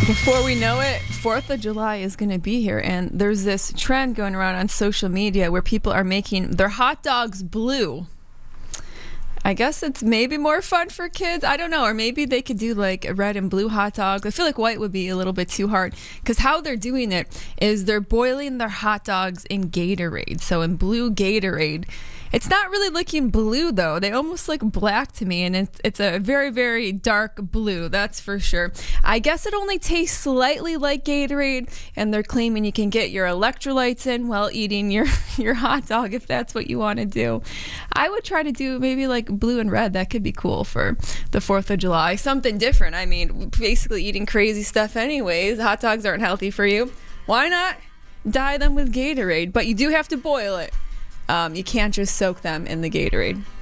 Before we know it, 4th of July is going to be here, and there's this trend going around on social media where people are making their hot dogs blue. I guess it's maybe more fun for kids. I don't know. Or maybe they could do like a red and blue hot dog. I feel like white would be a little bit too hard, because how they're doing it is they're boiling their hot dogs in Gatorade. So in blue Gatorade. It's not really looking blue, though. They almost look black to me, and it's a very, very dark blue, that's for sure. I guess it only tastes slightly like Gatorade, and they're claiming you can get your electrolytes in while eating your hot dog if that's what you want to do. I would try to do maybe like blue and red. That could be cool for the 4th of July. Something different. I mean, basically eating crazy stuff anyways. Hot dogs aren't healthy for you. Why not dye them with Gatorade? But you do have to boil it. You can't just soak them in the Gatorade.